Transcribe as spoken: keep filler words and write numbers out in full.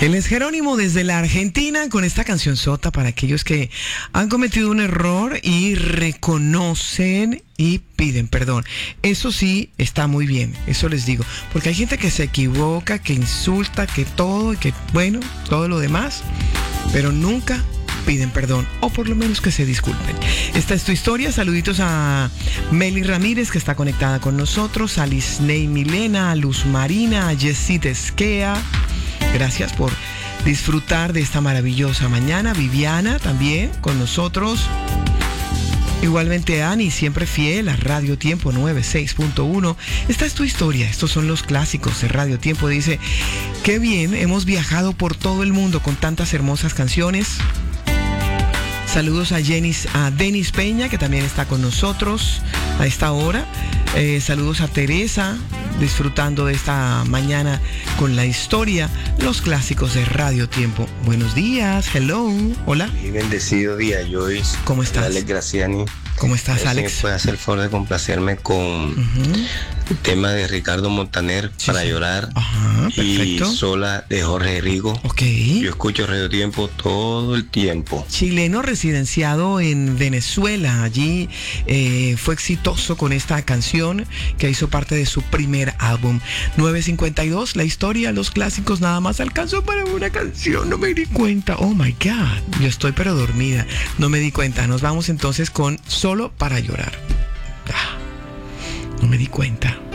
Él es Jerónimo desde la Argentina con esta canción sota para aquellos que han cometido un error y reconocen y piden perdón. Eso sí está muy bien, eso les digo, porque hay gente que se equivoca, que insulta, que todo y que bueno, todo lo demás, pero nunca piden perdón, o por lo menos que se disculpen. Esta es tu historia. Saluditos a Meli Ramírez, que está conectada con nosotros, a Lisney Milena, a Luz Marina, a Yesit Esquea. Gracias por disfrutar de esta maravillosa mañana. Viviana también con nosotros. Igualmente Ani, siempre fiel a Radio Tiempo noventa y seis punto uno. Esta es tu historia, estos son los clásicos de Radio Tiempo. Dice, qué bien, hemos viajado por todo el mundo con tantas hermosas canciones. Saludos a, Jenny, a Denis Peña, que también está con nosotros a esta hora. Eh, saludos a Teresa, disfrutando de esta mañana con la historia, los clásicos de Radio Tiempo. Buenos días, hello, hola. Y bendecido día, Joyce. ¿Cómo estás? Alex Graciani. ¿Cómo estás, Alex? Si me puede hacer el favor de complacerme con uh-huh. el tema de Ricardo Montaner, sí, Para sí. Llorar. Ajá, y Sola de Jorge Rigo. Ok. Yo escucho Radio Tiempo todo el tiempo. Chileno residenciado en Venezuela. Allí eh, fue exitoso con esta canción que hizo parte de su primer álbum. nueve cincuenta y dos, la historia, los clásicos, nada más alcanzó para una canción. No me di cuenta. Oh my God. Yo estoy pero dormida. No me di cuenta. Nos vamos entonces con Solo para llorar. Ah, no me di cuenta.